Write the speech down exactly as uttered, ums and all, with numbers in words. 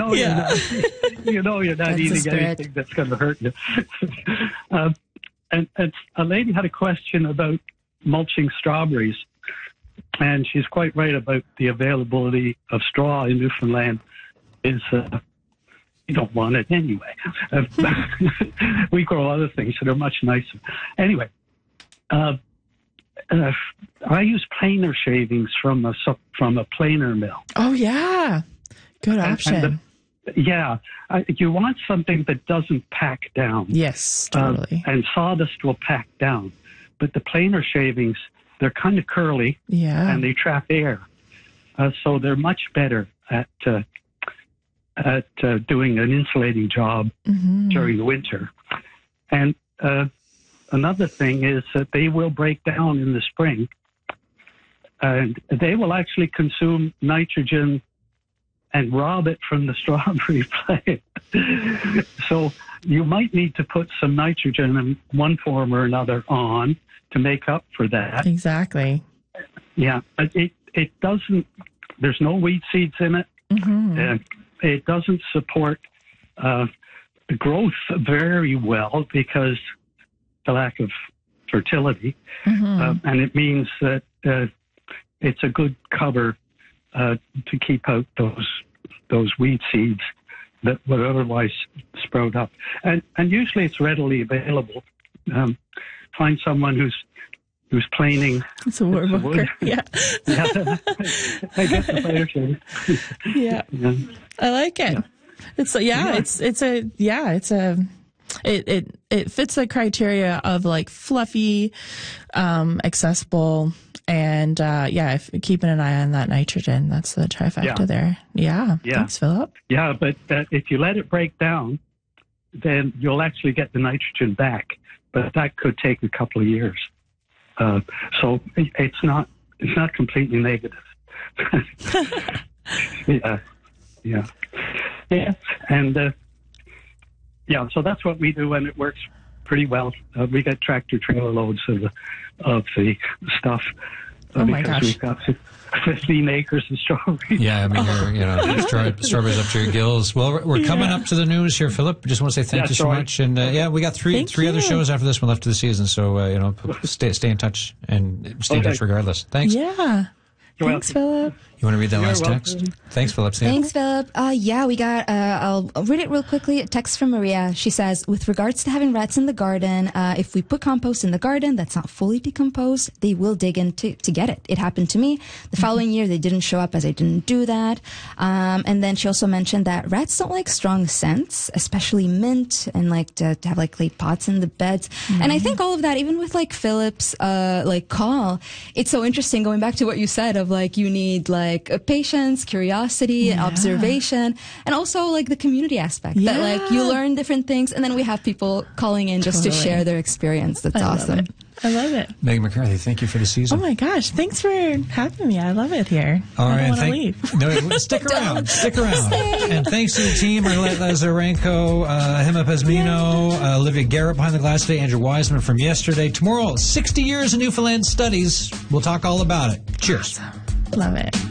know Yeah. you're not, you know you're not That's the eating spirit. anything that's going to hurt you. um, and, and a lady had a question about mulching strawberries, and she's quite right about the availability of straw in Newfoundland. Is uh, you don't want it anyway. Uh, we grow other things that are much nicer. Anyway, uh, uh, I use planer shavings from a sup- from a planer mill. Oh, yeah. Good And- option. and the- yeah, uh, you want something that doesn't pack down. yes, Uh, totally. and sawdust will pack down, but the planer shavings, they're kind of curly yeah. and they trap air, uh, so they're much better at uh, at uh, doing an insulating job Mhm. during the winter. And uh, another thing is that they will break down in the spring, and they will actually consume nitrogen and rob it from the strawberry plant. So you might need to put some nitrogen in one form or another on to make up for that. Exactly. Yeah, but it, it doesn't, there's no weed seeds in it. Mhm. Uh, it doesn't support uh, the growth very well because the lack of fertility. Mhm. Uh, and it means that uh, it's a good cover uh, to keep out those those weed seeds that would otherwise sprout up. And and usually it's readily available. Um, find someone who's who's planing. It's a war It's a worker. wood. Yeah. Yeah, I get the player shade. yeah. Yeah. I like it. Yeah. It's yeah, Yeah. it's it's a yeah, it's a it it it fits the criteria of like fluffy, um, accessible, and uh, yeah, if, keeping an eye on that nitrogen. That's the trifecta Yeah. there. Yeah. Yeah. Thanks, Philip. Yeah, but uh, if you let it break down, then you'll actually get the nitrogen back. But that could take a couple of years. Uh, so it, it's not it's not completely negative. yeah, yeah, yeah, and uh, yeah. So that's what we do, and it works pretty well. Uh, we get tractor trailer loads of the of the stuff uh, Oh my because gosh. we've got fifteen acres of strawberries. Yeah, I mean, you're, you know, straw- strawberries up to your gills. Well, we're, we're coming Yeah. up to the news here, Philip. Just want to say thank That's you so right. much. And uh, yeah, we got three Thank three other you. shows after this one left of the season. So, uh, you know, p- stay, stay in touch and stay in Okay. touch regardless. Thanks. Yeah. You're Thanks, welcome. Philip. You want to read that You're last welcome. text? Thanks, Philip. See ya. Thanks, Philip. Uh, yeah, we got, uh, I'll, I'll read it real quickly. A text from Maria. She says, with regards to having rats in the garden, uh, if we put compost in the garden that's not fully decomposed, they will dig in to, to get it. It happened to me. The following year, they didn't show up as I didn't do that. Um, and then she also mentioned that rats don't like strong scents, especially mint, and like to, to have like clay pots in the beds. And I think all of that, even with like Philip's, uh, like call, it's so interesting going back to what you said of like, you need like a patience, curiosity, and Yeah. observation, and also like the community aspect that like you Yeah. learn different things, and then we have people calling in just to Totally. share their experience. That's I love awesome. it. I love it. Megan McCarthy, thank you for the Oh season. my gosh. Thanks for having me. I love it here. All I right, don't want to thank- leave. No, wait, stick around. Stick around. And thanks to the team, Arlette Lazarenko, uh, Hema Pesmino, uh, Olivia Garrett behind the glass today, Andrew Wiseman from yesterday. Tomorrow, sixty years in Newfoundland studies. We'll talk all about it. Cheers. Love it.